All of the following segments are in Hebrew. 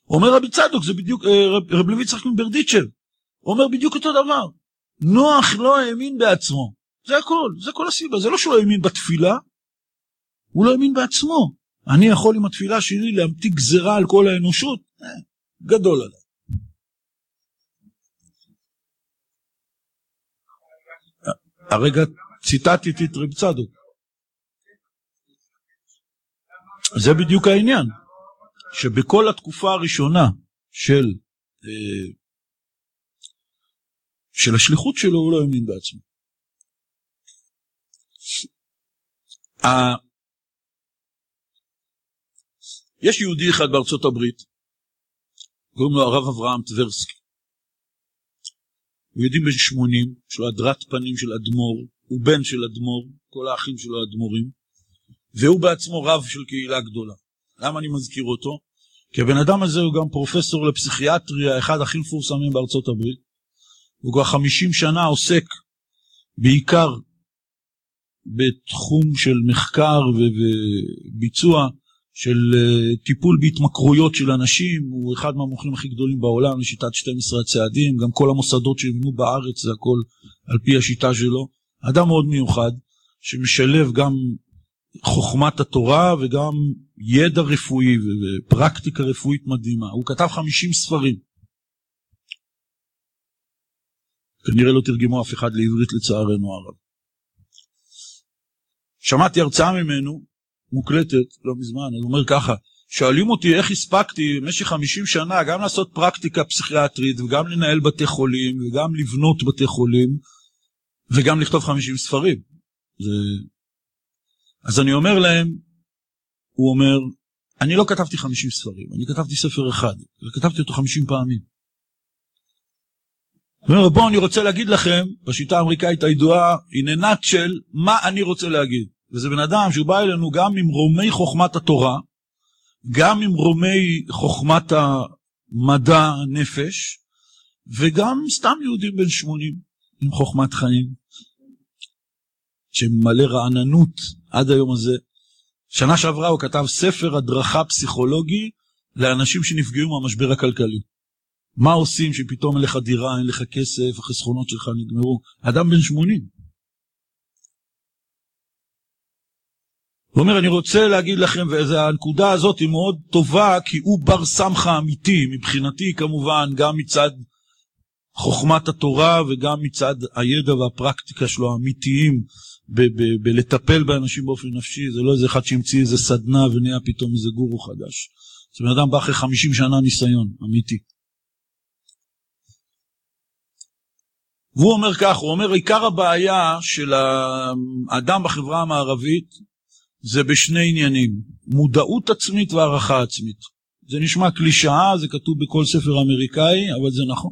אומר רבי צדוק, זה בדיוק, רב לוי יצחק מברדיצ'ב, אומר בדיוק אותו דבר. נוח לא האמין בעצמו. זה הכל, זה כל הסיבה. זה לא שהוא האמין בתפילה, הוא לא האמין בעצמו. אני יכול עם התפילה שלי להמתיק גזרה על כל האנושות, גדול עליי. הרגע ציטטתי את רב צדוק. זה בדיוק העניין. שבכל התקופה הראשונה של השליחות שלו הוא לא האמין בעצמו. יש יהודי אחד בארצות הברית, קוראים לו הרב אברהם טברסקי. הוא יהודי בן 80, יש לו הדרת פנים של אדמו"ר, הוא בן של אדמו"ר, כל האחים שלו אדמו"רים, והוא בעצמו רב של קהילה גדולה. למה אני מזכיר אותו? כי הבן אדם הזה הוא גם פרופסור לפסיכיאטריה, אחד הכי מפורסמים בארצות הברית. הוא כבר 50 שנה עוסק בעיקר בתחום של מחקר וביצוע של טיפול בהתמכרויות של אנשים. הוא אחד מהמומחים הכי גדולים בעולם לשיטת 12 הצעדים, גם כל המוסדות שנבנו בארץ זה הכל על פי השיטה שלו. אדם מאוד מיוחד שמשלב גם חוכמת התורה וגם ידע רפואי ופרקטיקה רפואית מדהימה. הוא כתב 50 ספרים. כנראה לא תרגמו אף אחד לעברית לצערנו הרב. שמעתי הרצאה ממנו, מוקלטת, לא מזמן, הוא אומר ככה, שואלים אותי איך הספקתי במשך 50 שנה גם לעשות פרקטיקה פסיכיאטרית וגם לנהל בתי חולים וגם לבנות בתי חולים וגם לכתוב 50 ספרים. אז אני אומר להם, הוא אומר, אני לא כתבתי 50 ספרים, אני כתבתי ספר אחד, וכתבתי אותו 50 פעמים. הוא אומר, בואו אני רוצה להגיד לכם, בשיטה האמריקאית הידועה, in a nutshell, מה אני רוצה להגיד. וזה בן אדם שהוא בא אלינו גם עם רומי חוכמת התורה, גם עם רומי חוכמת המדע הנפש, וגם סתם יהודים בן 80, עם חוכמת חיים, שממלא רעננות עד היום הזה. שנה שעברה הוא כתב ספר הדרכה פסיכולוגי לאנשים שנפגעו מהמשבר הכלכלי. מה עושים שפתאום אין לך דירה, אין לך כסף, החסכונות שלך נגמרו. אדם בן 80. הוא אומר, אני רוצה להגיד לכם, והנקודה הזאת היא מאוד טובה, כי הוא בר סמכה אמיתי, מבחינתי כמובן, גם מצד חוכמת התורה, וגם מצד הידע והפרקטיקה שלו האמיתיים, בלטפל באנשים באופן נפשי. זה לא איזה אחד שהמציא איזה סדנה ונהיה פתאום איזה גורו חדש. זה בן אדם בא אחרי 50 שנה ניסיון, אמיתי. והוא אומר כך, הוא אומר, עיקר הבעיה של האדם בחברה המערבית, זה בשני עניינים, מודעות עצמית והערכה עצמית. זה נשמע קלישאה, זה כתוב בכל ספר אמריקאי, אבל זה נכון.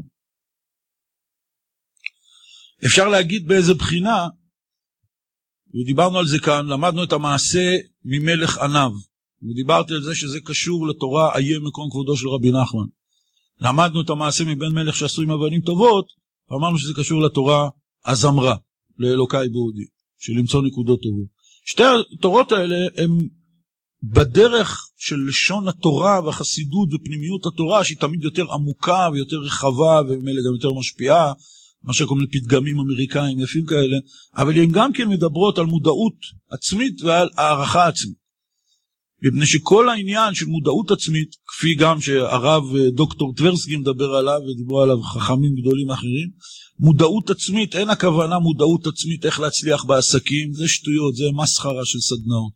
אפשר להגיד באיזה בחינה, ודיברנו על זה כאן, למדנו את המעשה ממלך עניו, ודיברתי על זה שזה קשור לתורה איה מקום כבודו של רבי נחמן. למדנו את המעשה מבן מלך שעשו עם אבנים טובות, ואמרנו שזה קשור לתורה הזמרה, לאלוקי בהודי, של למצוא נקודות טובות. שתי התורות האלה הם בדרך של לשון התורה והחסידות ופנימיות התורה, שהיא תמיד יותר עמוקה ויותר רחבה, וממילא גם יותר משפיעה, מה שכל מיני פתגמים אמריקאים יפים כאלה, אבל הן גם כן מדברות על מודעות עצמית ועל הערכה עצמית. מפני שכל העניין של מודעות עצמית, כפי גם שהרב דוקטור טברסקי מדבר עליו, ודיברו עליו חכמים גדולים אחרים, מודעות עצמית, אין הכוונה מודעות עצמית איך להצליח בעסקים, זה שטויות, זה מסחרה של סדנאות.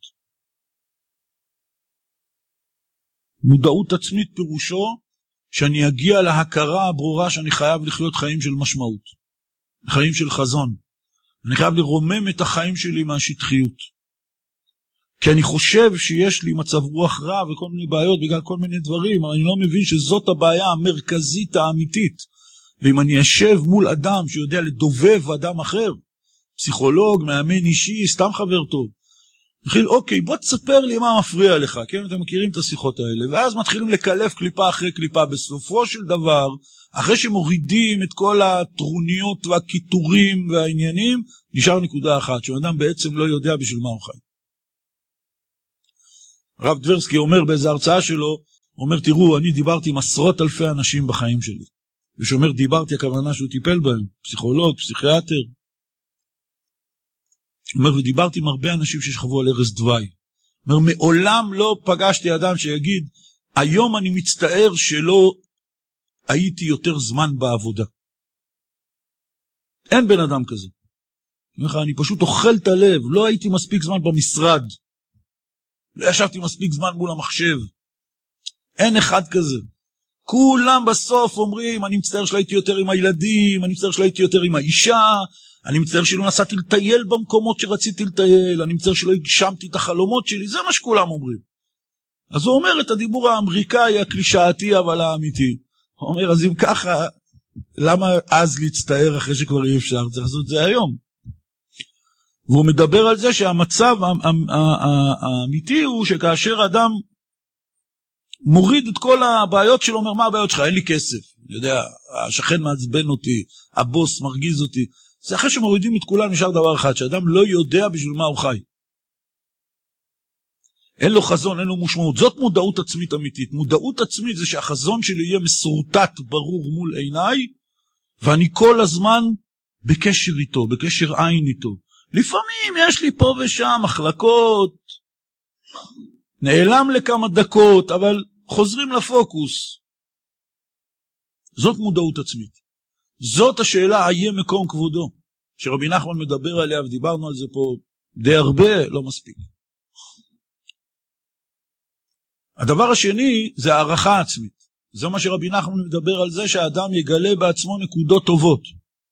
מודעות עצמית פירושו, שאני אגיע להכרה הברורה שאני חייב לחיות חיים של משמעות, חיים של חזון. אני חייב לרומם את החיים שלי מהשטחיות. כי אני חושב שיש לי מצב רוח רע וכל מיני בעיות בגלל כל מיני דברים, אבל אני לא מבין שזאת הבעיה המרכזית האמיתית. ואם אני אשב מול אדם שיודע לדובב אדם אחר, פסיכולוג, מאמן אישי, סתם חבר טוב, מתחיל, אוקיי, בוא תספר לי מה מפריע לך, כן? אתם מכירים את השיחות האלה, ואז מתחילים לקלף קליפה אחרי קליפה. בסופו של דבר, אחרי שמורידים את כל הטרוניות והכיתורים והעניינים, נשאר נקודה אחת, שאדם בעצם לא יודע בשביל מה הוא חי. הרב טברסקי אומר באיזו הרצאה שלו, הוא אומר, תראו, אני דיברתי עם עשרות אלפי אנשים בחיים שלי. ושאומר, דיברתי, הכוונה שהוא טיפל בהם, פסיכולוג, פסיכיאטר. הוא אומר, ודיברתי עם הרבה אנשים ששכבו על ערש דווי. הוא אומר, מעולם לא פגשתי אדם שיגיד, היום אני מצטער שלא הייתי יותר זמן בעבודה. אין בן אדם כזה. אני פשוט אוכל את הלב, לא הייתי מספיק זמן במשרד. לא ישבתי מספיק זמן מול המחשב. אין אחד כזה. כולם בסוף אומרים, אני מצטער שלא הייתי יותר עם הילדים, אני מצטער שלא הייתי יותר עם האישה, אני מצטער שלא נסעתי לטייל במקומות שרציתי לטייל, אני מצטער שלא הגשמתי את החלומות שלי, זה מה שכולם אומרים. אז הוא אומר את הדיבור האמריקאי, הקלישאתי, אבל האמיתי. הוא אומר, אז אם ככה, למה אז להצטער אחרי שכבר אי אפשר? צריך לעשות את זה היום. והוא מדבר על זה שהמצב האמיתי הוא שכאשר אדם מוריד את כל הבעיות שלו, אומר, מה הבעיות שלך? אין לי כסף. אני יודע, השכן מעצבן אותי, הבוס מרגיז אותי. זה אחרי שמורידים את כולם נשאר דבר אחד, שאדם לא יודע בשביל מה הוא חי. אין לו חזון, אין לו משמעות. זאת מודעות עצמית אמיתית. מודעות עצמית זה שהחזון שלי יהיה מסורטט ברור מול עיניי, ואני כל הזמן בקשר איתו, בקשר עין איתו. לפעמים יש לי פה ושם מחלקות, נעלם לכמה דקות, אבל חוזרים לפוקוס. זאת מודעות עצמית. זאת השאלה, היה מקום כבודו, שרבי נחמן מדבר עליה, ודיברנו על זה פה די הרבה, לא מספיק. הדבר השני זה הערכה עצמית. זה מה שרבי נחמן מדבר על זה, שהאדם יגלה בעצמו נקודות טובות.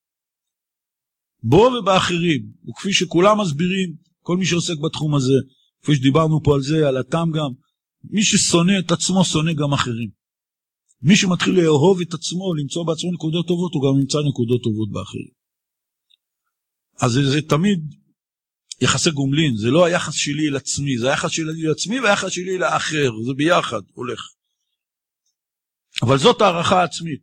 בו ובאחרים, וכפי שכולם מסבירים, כל מי שעוסק בתחום הזה, כפי שדיברנו פה על זה, על התם גם, מי ששונא את עצמו, שונא גם אחרים. מי שמתחיל לאהוב את עצמו, למצוא בעצמו נקודות טובות, הוא גם נמצא נקודות טובות באחרים. אז זה תמיד יחסי גומלין, זה לא היחס שלי אל עצמי, זה היחס שלי אל עצמי והיחס שלי אל האחר, זה ביחד הולך. אבל זאת הערכה עצמית.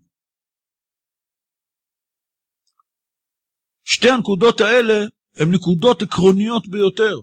שתי הנקודות האלה הן נקודות עקרוניות ביותר.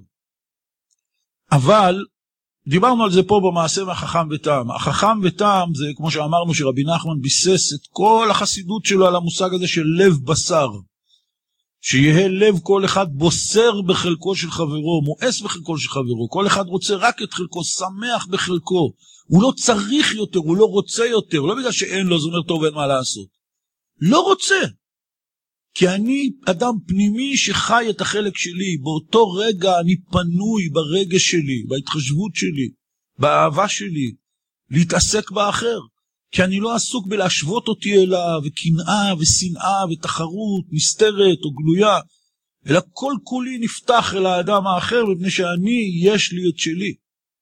אבל דיברנו על זה פה במעשה מהחכם וטעם. החכם וטעם זה כמו שאמרנו שרבי נחמן ביסס את כל החסידות שלו על המושג הזה של לב בשר. שיהיה לב כל אחד בוסר בחלקו של חברו, מואס בחלקו של חברו. כל אחד רוצה רק את חלקו, שמח בחלקו. הוא לא צריך יותר, הוא לא רוצה יותר. לא בגלל שאין לו, זה אומר טוב, אין מה לעשות. לא רוצה. כי אני אדם פנימי שחי את החלק שלי, באותו רגע אני פנוי ברגש שלי, בהתחשבות שלי, באהבה שלי, להתעסק באחר. כי אני לא עסוק בלהשוות אותי אליו, וקנאה ושנאה ותחרות, נסתרת או גלויה, אלא כל כולי נפתח אל האדם האחר, מפני שאני, יש לי את שלי.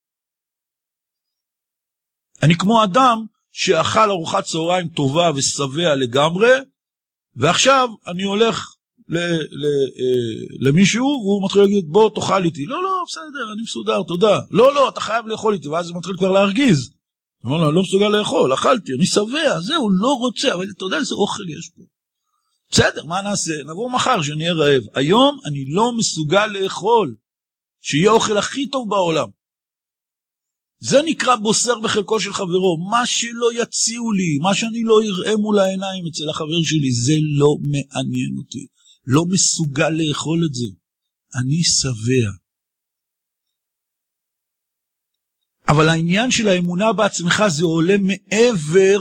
אני כמו אדם שאכל ארוחת צהריים טובה ושבע לגמרי, ועכשיו אני הולך למישהו, והוא מתחיל להגיד, בוא תאכל איתי. לא, לא, בסדר, אני מסודר, תודה. לא, לא, אתה חייב לאכול איתי, ואז זה מתחיל כבר להרגיז. הוא אומר לו, אני לא מסוגל לאכול, אכלתי, אני שבע, זהו, לא רוצה, אבל אתה יודע איזה אוכל יש פה. בסדר, מה נעשה? נבוא מחר שנהיה רעב. היום אני לא מסוגל לאכול, שיהיה אוכל הכי טוב בעולם. זה נקרא בוסר בחלקו של חברו. מה שלא יציעו לי, מה שאני לא אראה מול העיניים אצל החבר שלי, זה לא מעניין אותי. לא מסוגל לאכול את זה. אני שבע. אבל העניין של האמונה בעצמך זה עולה מעבר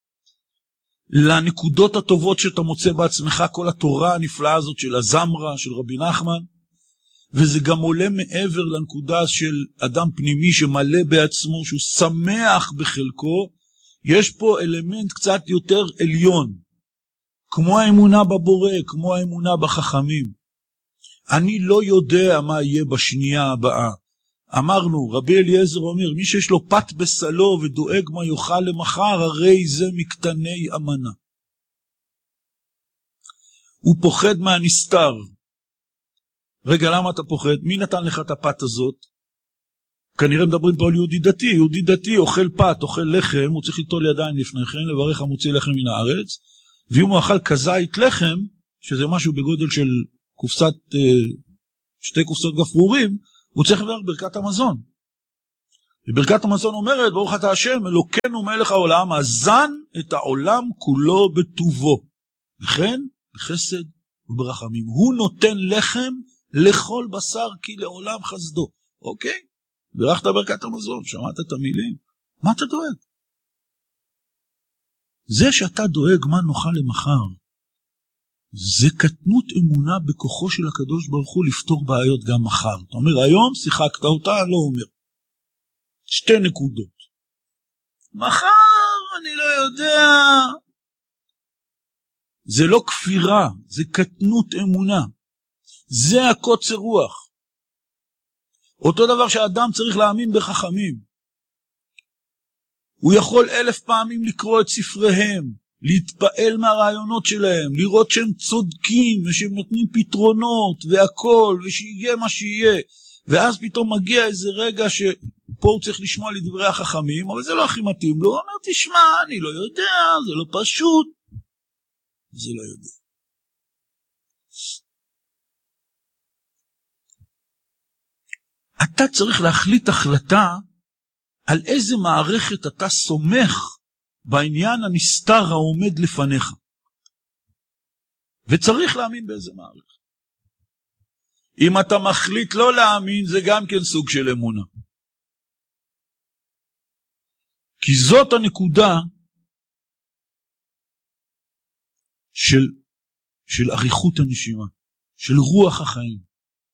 לנקודות הטובות שאתה מוצא בעצמך, כל התורה הנפלאה הזאת של הזמרה, של רבי נחמן, וזה גם עולה מעבר לנקודה של אדם פנימי שמלא בעצמו, שהוא שמח בחלקו. יש פה אלמנט קצת יותר עליון, כמו האמונה בבורא, כמו האמונה בחכמים. אני לא יודע מה יהיה בשנייה הבאה. אמרנו, רבי אליעזר אומר, מי שיש לו פת בסלו ודואג מה יאכל למחר, הרי זה מקטני אמנה. הוא פוחד מהנסתר. רגע, למה אתה פוחד? מי נתן לך את הפת הזאת? כנראה מדברים פה על יהודי דתי. יהודי דתי אוכל פת, אוכל לחם, הוא צריך ליטול ידיים לפני כן, לברך המוציא לחם מן הארץ, ואם הוא אכל כזית לחם, שזה משהו בגודל של קופסת, שתי קופסות גפרורים, הוא צריך לברך ברכת המזון. וברכת המזון אומרת, ברוך אתה השם, אלוקינו מלך העולם, אזן את העולם כולו בטובו. וכן, בחסד וברחמים. הוא נותן לחם לכל בשר, כי לעולם חסדו. אוקיי? ברכת ברכת המזון, שמעת את המילים? מה אתה דואג? זה שאתה דואג מה נוכל למחר, זה קטנות אמונה בכוחו של הקדוש ברוך הוא לפתור בעיות גם מחר. אתה אומר, היום שיחקת אותה, לא אומר. 2 נקודות. מחר, אני לא יודע. זה לא כפירה, זה קטנות אמונה. זה הקוצר רוח. אותו דבר שהאדם צריך להאמין בחכמים. הוא יכול 1000 פעמים לקרוא את ספריהם, להתפעל מהרעיונות שלהם, לראות שהם צודקים ושהם נותנים פתרונות והכל, ושיהיה מה שיהיה. ואז פתאום מגיע איזה רגע שפה הוא צריך לשמוע לדברי החכמים, אבל זה לא הכי מתאים לו. הוא אומר, תשמע, אני לא יודע, זה לא פשוט. זה לא יודע. אתה צריך להחליט החלטה על איזה מערכת אתה סומך בעניין הנסתר העומד לפניך. וצריך להאמין באיזה מערכת. אם אתה מחליט לא להאמין, זה גם כן סוג של אמונה. כי זאת הנקודה של אריכות הנשימה, של רוח החיים.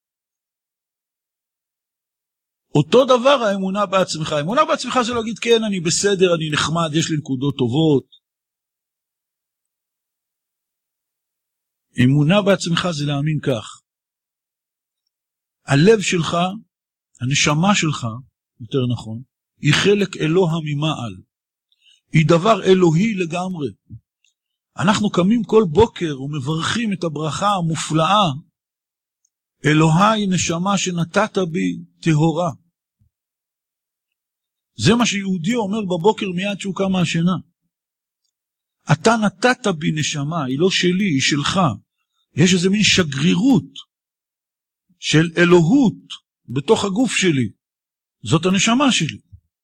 אותו דבר האמונה בעצמך. האמונה בעצמך זה לא להגיד, כן, אני בסדר, אני נחמד, יש לי נקודות טובות. אמונה בעצמך זה להאמין כך. הלב שלך, הנשמה שלך, יותר נכון, היא חלק אלוה ממעל. היא דבר אלוהי לגמרי. אנחנו קמים כל בוקר ומברכים את הברכה המופלאה. אלוהי נשמה שנתת בי טהורה. זה מה שיהודי אומר בבוקר מיד שהוא קם מהשינה. אתה נתת בי נשמה, היא לא שלי, היא שלך. יש איזה מין שגרירות של אלוהות בתוך הגוף שלי. זאת הנשמה שלי.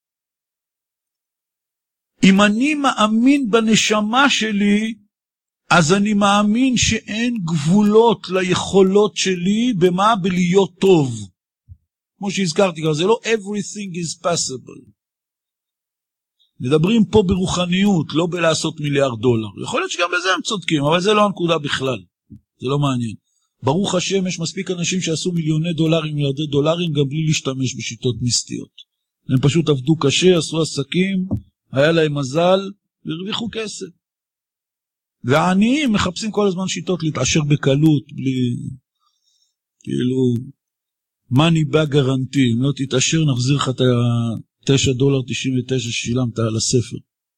אם אני מאמין בנשמה שלי, אז אני מאמין שאין גבולות ליכולות שלי במה בלהיות טוב. כמו שהזכרתי, זה לא everything is possible. מדברים פה ברוחניות, לא בלעשות $1,000,000,000. יכול להיות שגם בזה הם צודקים, אבל זה לא הנקודה בכלל. זה לא מעניין. ברוך השם, יש מספיק אנשים שעשו $1,000,000,000, $1,000,000,000, גם בלי להשתמש בשיטות מיסטיות. הם פשוט עבדו קשה, עשו עסקים, היה להם מזל, והרוויחו כסף. והעניים מחפשים כל הזמן שיטות להתעשר בקלות, בלי, כאילו, money back guarantee. אם לא תתעשר, נחזיר לך את $9.99 ששילמת על הספר.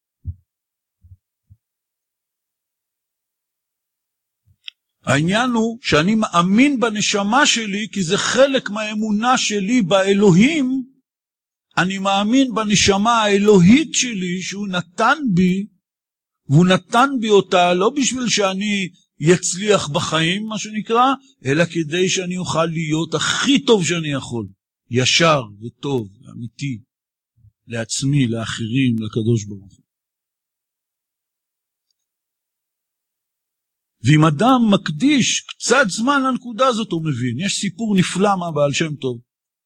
העניין הוא שאני מאמין בנשמה שלי, כי זה חלק מהאמונה שלי באלוהים. אני מאמין בנשמה האלוהית שלי שהוא נתן בי, והוא נתן בי אותה לא בשביל שאני יצליח בחיים, מה שנקרא, אלא כדי שאני אוכל להיות הכי טוב שאני יכול. ישר וטוב, אמיתי, לעצמי, לאחרים, לקדוש ברוך הוא. ואם אדם מקדיש קצת זמן לנקודה הזאת, הוא מבין. יש סיפור נפלא מהבעל שם טוב.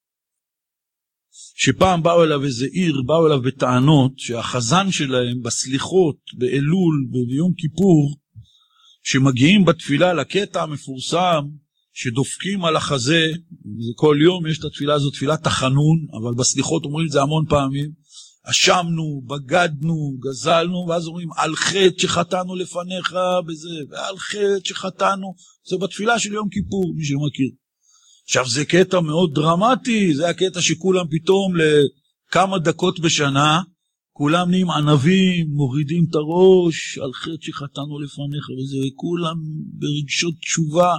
שפעם באו אליו איזה עיר, באו אליו בטענות שהחזן שלהם בסליחות, באלול, ביום כיפור, שמגיעים בתפילה לקטע המפורסם, שדופקים על החזה, כל יום יש את התפילה הזאת, תפילת החנון, אבל בסליחות אומרים את זה המון פעמים, אשמנו, בגדנו, גזלנו, ואז אומרים, על חטא שחטאנו לפניך בזה, ועל חטא שחטאנו, זה בתפילה של יום כיפור, מי שמכיר. עכשיו זה קטע מאוד דרמטי, זה הקטע שכולם פתאום לכמה דקות בשנה, כולם נהיים ענבים, מורידים את הראש, על חטא שחטאנו לפניך וזה, וכולם ברגשות תשובה.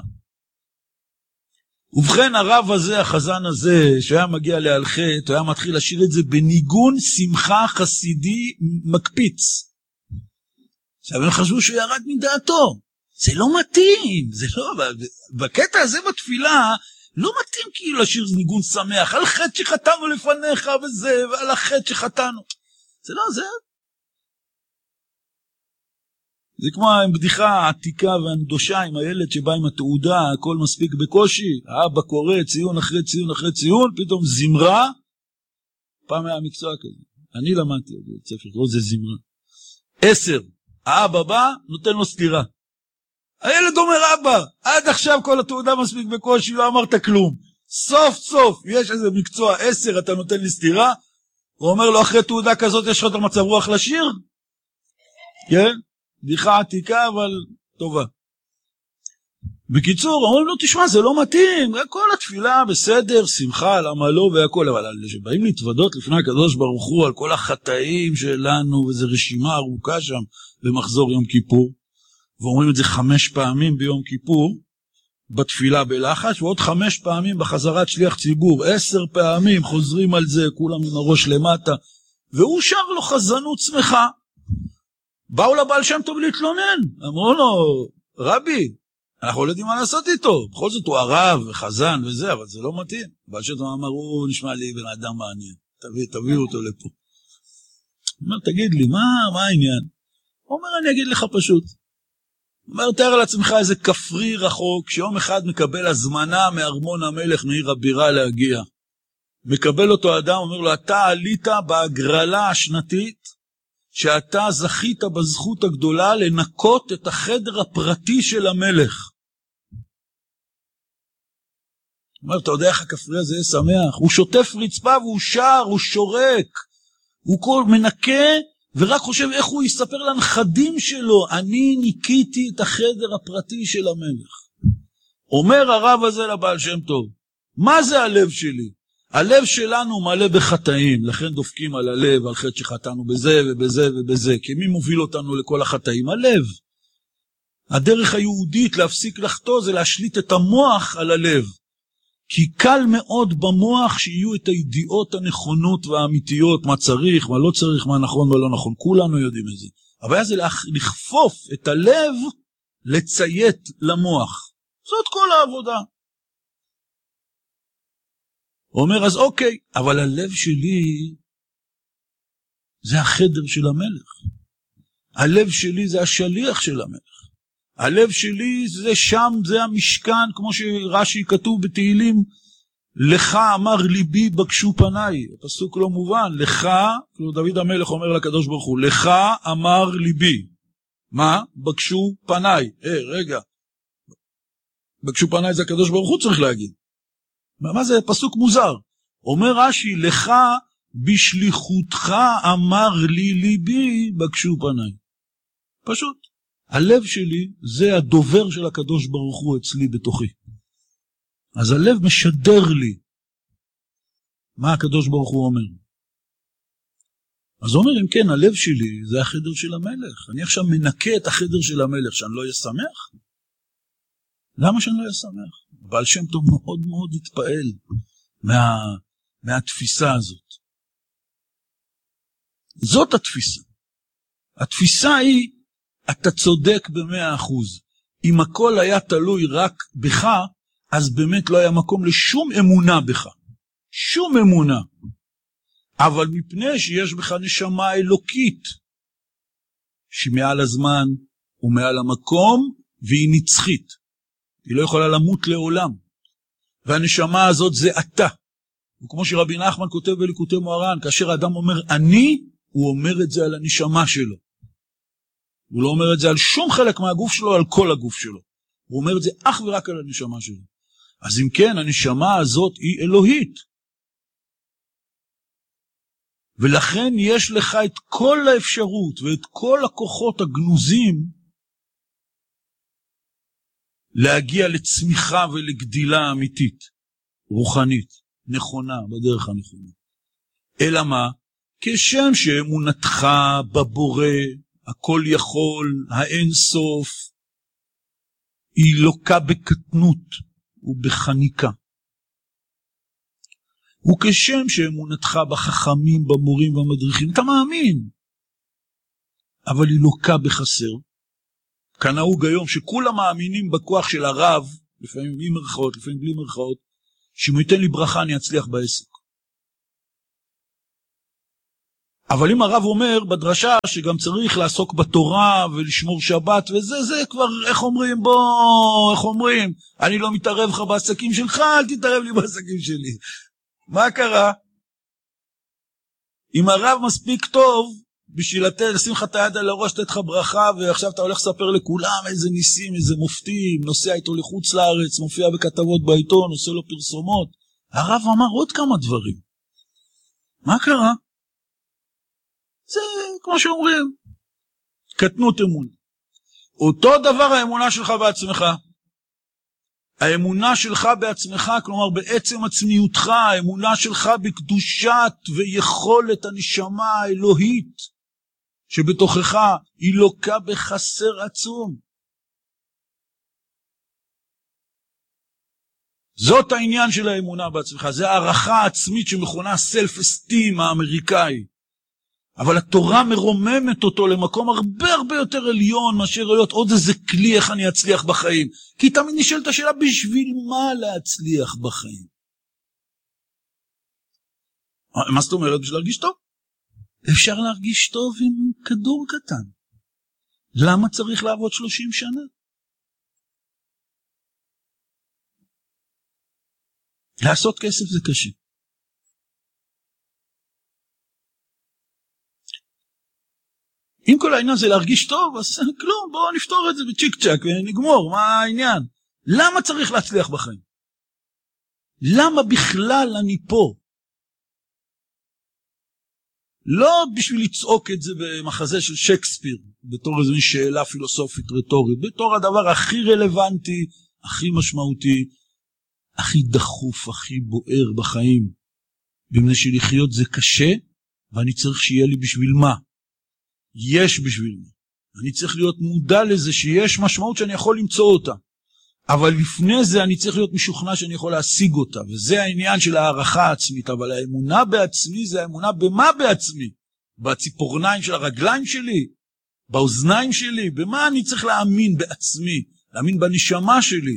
ובכן הרב הזה, החזן הזה, שהיה מגיע לעל חטא, הוא היה מתחיל לשיר את זה בניגון שמחה חסידי מקפיץ. עכשיו הם חשבו שהוא ירד מדעתו. זה לא מתאים, זה לא, בקטע הזה בתפילה, לא מתאים כאילו לשיר ניגון שמח, על חטא שחטאנו לפניך וזה, ועל החטא שחטאנו. זה לא זה. זה כמו הבדיחה העתיקה והנדושה עם הילד שבא עם התעודה, הכל מספיק בקושי, האבא קורא ציון אחרי ציון אחרי ציון, פתאום זמרה, פעם היה מקצוע כזה. אני למדתי את זה, ספר, לא זה זמרה. 10, האבא בא, נותן לו סתירה. הילד אומר, אבא, עד עכשיו כל התעודה מספיק בקושי, לא אמרת כלום. סוף סוף, יש איזה מקצוע 10, אתה נותן לי סתירה, הוא אומר לו, אחרי תעודה כזאת יש לך את המצב רוח לשיר? כן? בדיחה עתיקה, אבל טובה. בקיצור, אומרים לו, תשמע, זה לא מתאים, כל התפילה בסדר, שמחה, למה לא והכל, אבל שבאים להתוודות לפני הקדוש ברוך הוא על כל החטאים שלנו, וזו רשימה ארוכה שם במחזור יום כיפור, ואומרים את זה 5 פעמים ביום כיפור, בתפילה בלחש, ועוד 5 פעמים בחזרת שליח ציבור, 10 פעמים חוזרים על זה, כולם עם הראש למטה, והוא שר לו חזנות שמחה. באו לבעל שם טוב להתלונן, אמרו לו, רבי, אנחנו לא יודעים מה לעשות איתו, בכל זאת הוא הרב וחזן וזה, אבל זה לא מתאים. בעל שם טוב אמרו, נשמע לי בן אדם מעניין, תביאו אותו לפה. הוא אומר, תגיד לי, מה העניין? הוא אומר, אני אגיד לך פשוט. הוא אומר, תאר על עצמך איזה כפרי רחוק, שיום אחד מקבל הזמנה מארמון המלך מעיר הבירה להגיע. מקבל אותו אדם, אומר לו, אתה עלית בהגרלה השנתית, שאתה זכית בזכות הגדולה לנקות את החדר הפרטי של המלך. הוא אומר, אתה יודע איך הכפרי הזה שמח? הוא שוטף רצפה והוא שר, הוא שורק, הוא כל מנקה, ורק חושב איך הוא יספר לנכדים שלו, אני ניקיתי את החדר הפרטי של המלך. אומר הרב הזה לבעל שם טוב, מה זה הלב שלי? הלב שלנו מלא בחטאים, לכן דופקים על הלב, על חטא שחטאנו בזה ובזה ובזה, כי מי מוביל אותנו לכל החטאים? הלב. הדרך היהודית להפסיק לחטוא זה להשליט את המוח על הלב, כי קל מאוד במוח שיהיו את הידיעות הנכונות והאמיתיות, מה צריך, מה לא צריך, מה נכון ולא נכון, כולנו יודעים את זה. אבל זה לכפוף את הלב לציית למוח, זאת כל העבודה. הוא אומר, אז אוקיי, אבל הלב שלי זה החדר של המלך. הלב שלי זה השליח של המלך. הלב שלי זה שם, זה המשכן, כמו שרש"י כתוב בתהילים, לך אמר ליבי בקשו פניי. הפסוק לא מובן, לך, כאילו דוד המלך אומר לקדוש ברוך הוא, לך אמר ליבי. מה? בקשו פניי. רגע. בקשו פניי זה הקדוש ברוך הוא צריך להגיד. מה זה פסוק מוזר? אומר רש"י, לך בשליחותך אמר לי ליבי בקשו פניי. פשוט. הלב שלי זה הדובר של הקדוש ברוך הוא אצלי בתוכי. אז הלב משדר לי מה הקדוש ברוך הוא אומר. אז הוא אומר, אם כן, הלב שלי זה החדר של המלך. אני עכשיו מנקה את החדר של המלך, שאני לא אשמח? למה שאני לא אשמח? בעל שם טוב מאוד מאוד התפעל מהתפיסה הזאת. זאת התפיסה. התפיסה היא, אתה צודק ב100%. אם הכל היה תלוי רק בך, אז באמת לא היה מקום לשום אמונה בך. שום אמונה. אבל מפני שיש בך נשמה אלוקית, שמעל הזמן ומעל המקום, והיא נצחית. היא לא יכולה למות לעולם. והנשמה הזאת זה אתה. וכמו שרבי נחמן כותב בליקוטי מוהר"ן, כאשר האדם אומר אני, הוא אומר את זה על הנשמה שלו. הוא לא אומר את זה על שום חלק מהגוף שלו, על כל הגוף שלו. הוא אומר את זה אך ורק על הנשמה שלו. אז אם כן, הנשמה הזאת היא אלוהית. ולכן יש לך את כל האפשרות ואת כל הכוחות הגנוזים להגיע לצמיחה ולגדילה אמיתית, רוחנית, נכונה, בדרך הנכונה. אלא מה? כשם שאמונתך בבורא, הכל יכול, האין סוף, היא לוקה בקטנות ובחניקה. וכשם שאמונתך בחכמים, במורים והמדריכים, אתה מאמין, אבל היא לוקה בחסר. כנהוג היום שכולם מאמינים בכוח של הרב, לפעמים עם מרכאות, לפעמים בלי מרכאות, שאם הוא ייתן לי ברכה אני אצליח בעסק. אבל אם הרב אומר בדרשה שגם צריך לעסוק בתורה ולשמור שבת וזה, זה כבר, איך אומרים, אני לא מתערב לך בעסקים שלך, אל תתערב לי בעסקים שלי. מה קרה? אם הרב מספיק טוב, בשביל לשים לך את היד על הראש, לתת לך ברכה, ועכשיו אתה הולך לספר לכולם איזה ניסים, איזה מופתים, נוסע איתו לחוץ לארץ, מופיע בכתבות בעיתון, עושה לו פרסומות. הרב אמר עוד כמה דברים. מה קרה? זה כמו שאומרים, קטנות אמון. אותו דבר האמונה שלך בעצמך. האמונה שלך בעצמך, כלומר בעצם עצמיותך, האמונה שלך בקדושת ויכולת הנשמה האלוהית, שבתוכך היא לוקה בחסר עצום. זאת העניין של האמונה בעצמך, זה הערכה עצמית שמכונה self-esteem האמריקאי. אבל התורה מרוממת אותו למקום הרבה יותר עליון מאשר להיות עוד איזה כלי איך אני אצליח בחיים. כי תמיד נשאלת השאלה בשביל מה להצליח בחיים. מה זאת אומרת בשביל להרגיש טוב? אפשר להרגיש טוב עם כדור קטן. למה צריך לעבוד 30 שנה? לעשות כסף זה קשה. אם כל העניין זה להרגיש טוב, אז כלום, בואו נפתור את זה בצ'יק צ'ק ונגמור, מה העניין? למה צריך להצליח בחיים? למה בכלל אני פה? לא בשביל לצעוק את זה במחזה של שייקספיר, בתור איזו שאלה פילוסופית רטורית, בתור הדבר הכי רלוונטי, הכי משמעותי, הכי דחוף, הכי בוער בחיים. במני שלחיות זה קשה, ואני צריך שיהיה לי בשביל מה? יש בשביל מה. אני צריך להיות מודע לזה שיש משמעות שאני יכול למצוא אותה. אבל לפני זה אני צריך להיות משוכנע שאני יכול להשיג אותה. וזה העניין של הערכה העצמית. אבל האמונה בעצמי זה האמונה במה בעצמי? בציפורניים של הרגליים שלי? באוזניים שלי? במה אני צריך להאמין בעצמי? להאמין בנשמה שלי?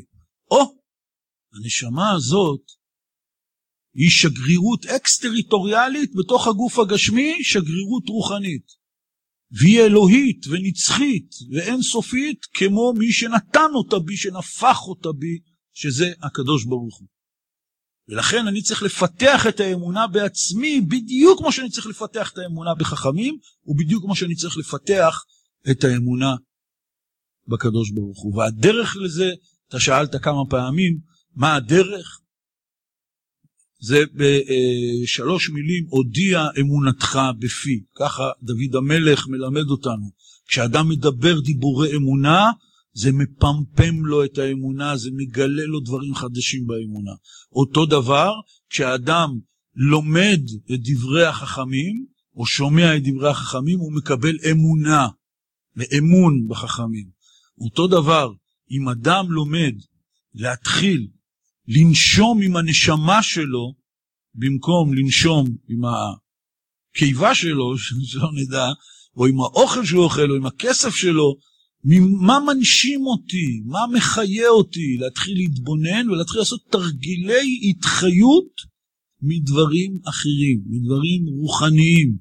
הנשמה הזאת היא שגרירות אקסטריטוריאלית בתוך הגוף הגשמי, שגרירות רוחנית. והיא אלוהית ונצחית ואינסופית כמו מי שנתן אותה בי, שנפח אותה בי, שזה הקדוש ברוך הוא. ולכן אני צריך לפתח את האמונה בעצמי בדיוק כמו שאני צריך לפתח את האמונה בחכמים, ובדיוק כמו שאני צריך לפתח את האמונה בקדוש ברוך הוא. והדרך לזה, אתה שאלת כמה פעמים, מה הדרך? זה בשלוש מילים, הודיע אמונתך בפי. ככה דוד המלך מלמד אותנו. כשאדם מדבר דיבורי אמונה, זה מפמפם לו את האמונה, זה מגלה לו דברים חדשים באמונה. אותו דבר, כשאדם לומד את דברי החכמים, או שומע את דברי החכמים, הוא מקבל אמונה, ואמון בחכמים. אותו דבר, אם אדם לומד להתחיל לנשום עם הנשמה שלו, במקום לנשום עם הקיבה שלו, שלא נדע, או עם האוכל שהוא אוכל, או עם הכסף שלו, מה מנשים אותי, מה מחיה אותי, להתחיל להתבונן ולהתחיל לעשות תרגילי התחיות מדברים אחרים, מדברים רוחניים.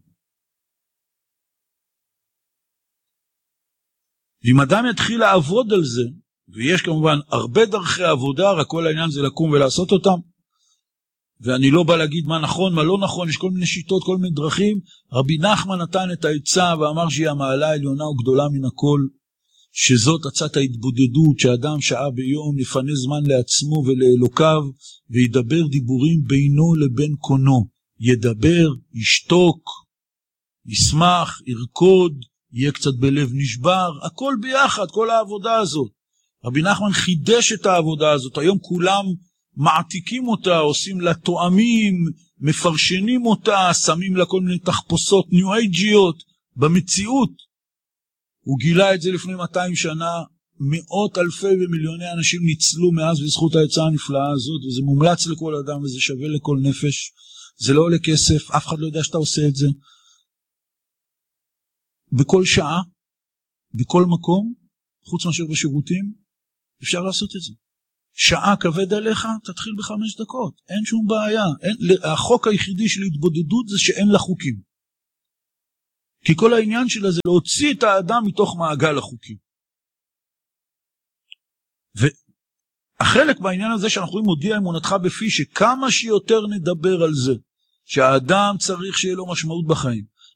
ואם אדם יתחיל לעבוד על זה, ויש כמובן הרבה דרכי עבודה, רק כל העניין זה לקום ולעשות אותם, ואני לא בא להגיד מה נכון, מה לא נכון, יש כל מיני שיטות, כל מיני דרכים. רבי נחמן נתן את העצה ואמר שהיא המעלה העליונה וגדולה מן הכל, שזאת עצת ההתבודדות, שאדם שעה ביום יפנה זמן לעצמו ולאלוקיו, וידבר דיבורים בינו לבין קונו. ידבר, ישתוק, ישמח, ירקוד, יהיה קצת בלב נשבר, הכל ביחד, כל העבודה הזאת. רבי נחמן חידש את העבודה הזאת, היום כולם מעתיקים אותה, עושים לה תואמים, מפרשנים אותה, שמים לה כל מיני תחפושות ניו-אייג'יות. במציאות, הוא גילה את זה לפני 200 שנה, מאות אלפי ומיליוני אנשים ניצלו מאז בזכות העצה הנפלאה הזאת, וזה מומלץ לכל אדם וזה שווה לכל נפש, זה לא עולה כסף, אף אחד לא יודע שאתה עושה את זה. בכל שעה, בכל מקום, חוץ מאשר בשירותים, אפשר לעשות את זה. שעה כבד עליך, תתחיל ב5 דקות, אין שום בעיה. החוק היחידי של התבודדות זה שאין לה חוקים. כי כל העניין שלה זה להוציא את האדם מתוך מעגל החוקים. והחלק בעניין הזה שאנחנו רואים מודיע אמונתך בפי, שכמה שיותר נדבר על זה, שהאדם צריך שיהיה לו משמעות בחיים,